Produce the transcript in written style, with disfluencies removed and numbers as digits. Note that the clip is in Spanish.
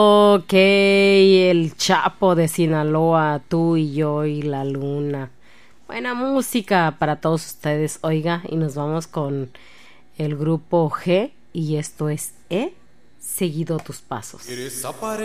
Ok, el Chapo de Sinaloa, tú y yo y la luna. Buena música para todos ustedes, oiga, y nos vamos con el grupo G y esto es He seguido tus pasos.